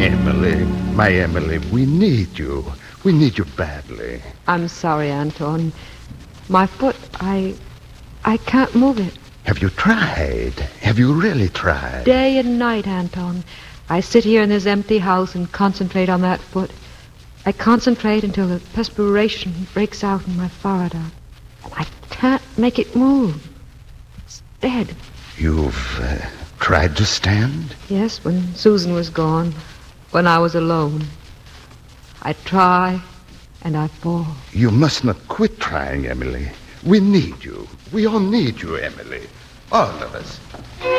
Emily, my Emily, we need you. We need you badly. I'm sorry, Anton. My foot, I can't move it. Have you tried? Have you really tried? Day and night, Anton. I sit here in this empty house and concentrate on that foot. I concentrate until the perspiration breaks out in my forehead. I can't make it move. It's dead. You've tried to stand? Yes, when Susan was gone. When I was alone. I try and I fall. You must not quit trying, Emily. We need you. We all need you, Emily. All of us.